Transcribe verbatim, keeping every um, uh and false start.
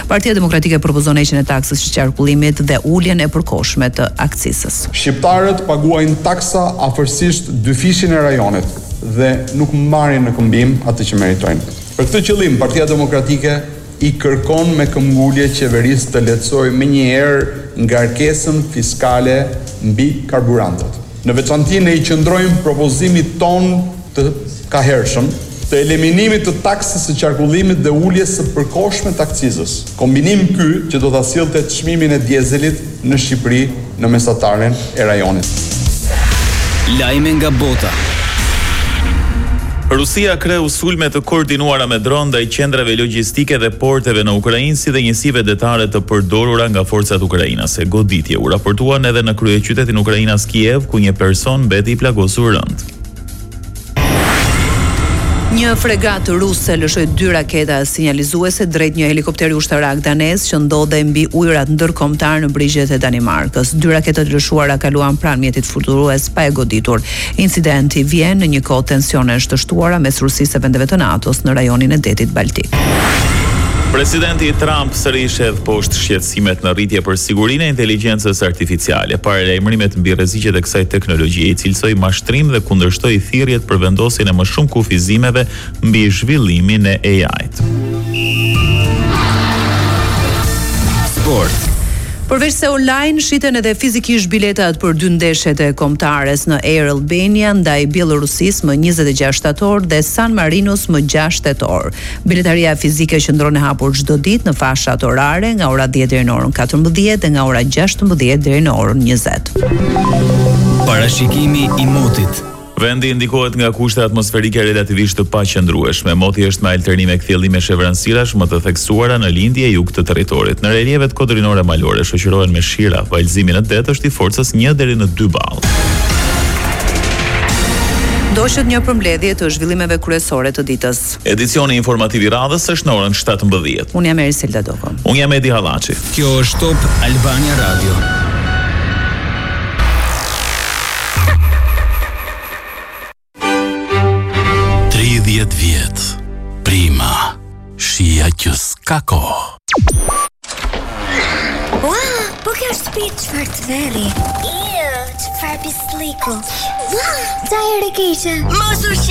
Partia Demokratike propozon heqjen e taksës së qarkullimit dhe uljen e përkohshme të akcizës. Shqiptarët paguajnë taksa afërsisht dyfishin e rajonit dhe nuk marrin në këmbim atë që meritojnë. Për këtë qëllim, Partia Demokratike i kërkon me këmbgulje qeverisë të lehtësojë menjëherë ngarkesën fiskale mbi karburantët. Në veçanti ne i qëndrojmë propozimit ton të kahershëm të eliminimit të taksës së qarkullimit dhe uljes së përkohshme të akcizës. Kombinim ky që do ta sillte çmimin e dieselit në Shqipëri në mesataren e rajonit. Lajme nga bota. Rusia kreu sulme të koordinuara me dron ndaj qendrave logjistike dhe porteve në Ukrainë si dhe njësive detare të përdorura nga forcat ukrainase. Goditje u raportuan edhe në kryeqytetin ukrainas Kiev, ku një person mbeti i plagosur rënd. Një fregat ruse lëshoi dy raketa sinjalizuese drejt një helikopteri ushtarak danez që ndodhej mbi ujërat ndërkombëtar në brigjet e Danimarkës. Dy raketat lëshuara kaluan pranë mjetit fluturues pa e goditur. Incidenti vjen në një kohë tensionesh të shtuara mes Rusisë e vendeve të NATO-s në rajonin e detit Baltik. Presidenti Trump sërish hedh poshtë shqetësimet në rritje për sigurinë e inteligjencës artificiale. Paralajmërimet mbi rreziqet e kësaj teknologjie i cilësoi mashtrim dhe kundërshtoi thirrjet për vendosjen e më shumë kufizimeve mbi zhvillimin e A I-t. Sport. Përveç se online shiten edhe fizikisht biletat për dy ndeshjet e kombëtares në Air Albania ndaj Bielorusisë më njëzet e gjashtë shtator dhe San Marinos më gjashtë tetor. Biletaria fizike qëndron e hapur çdo ditë në fashat orare nga ora dhjetë deri në orën katërmbëdhjetë dhe nga ora gjashtëmbëdhjetë deri në orën njëzet. Parashikimi i motit. Vendi ndikohet nga kushte atmosferike relativisht të paqëndrueshme. Moti është me alternime kthjellime vranësirash më të theksuara në lindje jug të territorit. Në relievet kodrinore malore shoqërohen me shira. Vallëzimi në det është i forcës një deri në dy ball. Ndoqët një përmbledhje të zhvillimeve kryesore të ditës. Edicioni informativ i radhës është në orën shtatëmbëdhjetë. Unë jam Eriselda Doko. Unë jam Edi Hallaçi. Kjo është Top Albania Radio. tridhjetë vjet. Prima. Shija që s'ka kohë. Ua, po kjo është shtëpi çfarë të verri. Iu, çfarë pisliku. Ua, çaj e keqe. Mos u